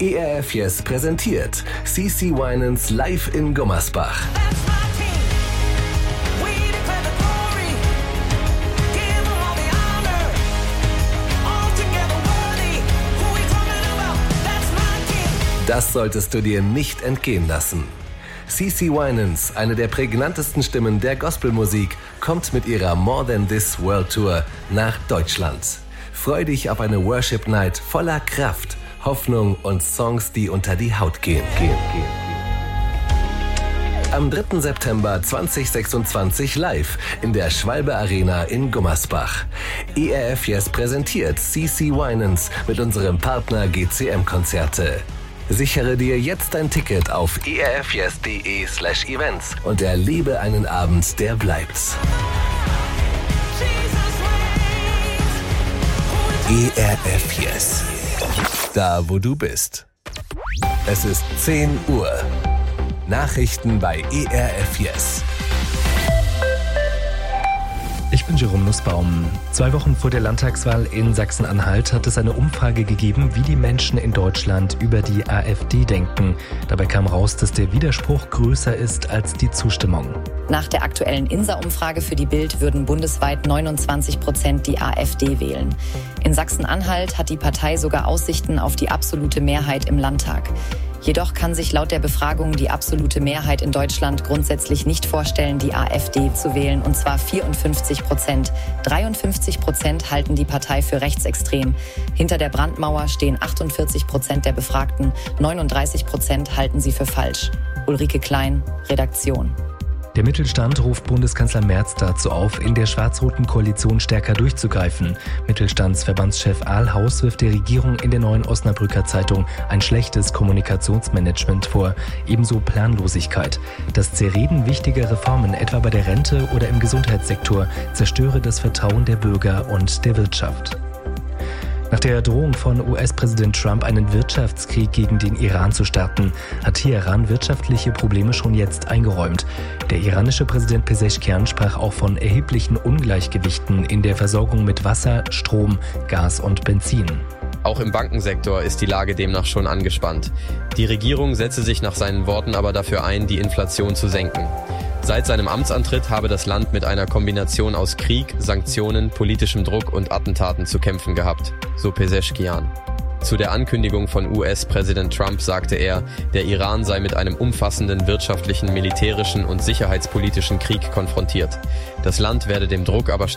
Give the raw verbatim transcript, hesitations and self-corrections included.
E R F Yes präsentiert CeCe Winans live in Gummersbach. Das solltest du dir nicht entgehen lassen. CeCe Winans, eine der prägnantesten Stimmen der Gospelmusik, kommt mit ihrer More Than This World Tour nach Deutschland. Freu dich auf eine Worship Night voller Kraft, Hoffnung und Songs, die unter die Haut gehen. gehen, gehen. Am dritten September zweitausendsechsundzwanzig live in der Schwalbe Arena in Gummersbach. E R F Yes präsentiert CeCe Winans mit unserem Partner G C M Konzerte. Sichere dir jetzt ein Ticket auf erfyes.de slash events und erlebe einen Abend, der bleibt. E R F Yes. Da, wo du bist. Es ist zehn Uhr. Nachrichten bei E R F Yes. Ich bin Jerome Nussbaum. Zwei Wochen vor der Landtagswahl in Sachsen-Anhalt hat es eine Umfrage gegeben, wie die Menschen in Deutschland über die AfD denken. Dabei kam raus, dass der Widerspruch größer ist als die Zustimmung. Nach der aktuellen I N S A-Umfrage für die Bild würden bundesweit neunundzwanzig Prozent die AfD wählen. In Sachsen-Anhalt hat die Partei sogar Aussichten auf die absolute Mehrheit im Landtag. Jedoch kann sich laut der Befragung die absolute Mehrheit in Deutschland grundsätzlich nicht vorstellen, die AfD zu wählen, und zwar vierundfünfzig Prozent. dreiundfünfzig Prozent halten die Partei für rechtsextrem. Hinter der Brandmauer stehen achtundvierzig Prozent der Befragten, neununddreißig Prozent halten sie für falsch. Ulrike Klein, Redaktion. Der Mittelstand ruft Bundeskanzler Merz dazu auf, in der schwarz-roten Koalition stärker durchzugreifen. Mittelstandsverbandschef Ahlhaus wirft der Regierung in der Neuen Osnabrücker Zeitung ein schlechtes Kommunikationsmanagement vor, ebenso Planlosigkeit. Das Zerreden wichtiger Reformen, etwa bei der Rente oder im Gesundheitssektor, zerstöre das Vertrauen der Bürger und der Wirtschaft. Nach der Drohung von U S-Präsident Trump, einen Wirtschaftskrieg gegen den Iran zu starten, hat Teheran wirtschaftliche Probleme schon jetzt eingeräumt. Der iranische Präsident Pezeshkian sprach auch von erheblichen Ungleichgewichten in der Versorgung mit Wasser, Strom, Gas und Benzin. Auch im Bankensektor ist die Lage demnach schon angespannt. Die Regierung setze sich nach seinen Worten aber dafür ein, die Inflation zu senken. Seit seinem Amtsantritt habe das Land mit einer Kombination aus Krieg, Sanktionen, politischem Druck und Attentaten zu kämpfen gehabt, so Pezeshkian. Zu der Ankündigung von U S-Präsident Trump sagte er, der Iran sei mit einem umfassenden wirtschaftlichen, militärischen und sicherheitspolitischen Krieg konfrontiert. Das Land werde dem Druck aber